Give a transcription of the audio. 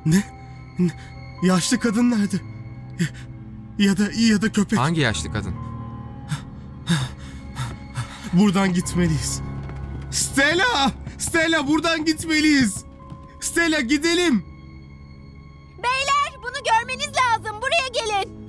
Ne? Yaşlı kadın nerede? Ya da köpek. Hangi yaşlı kadın? Buradan gitmeliyiz. Stella! Stella, buradan gitmeliyiz. Stella, gidelim. Beyler, bunu görmeniz lazım. Buraya gelin.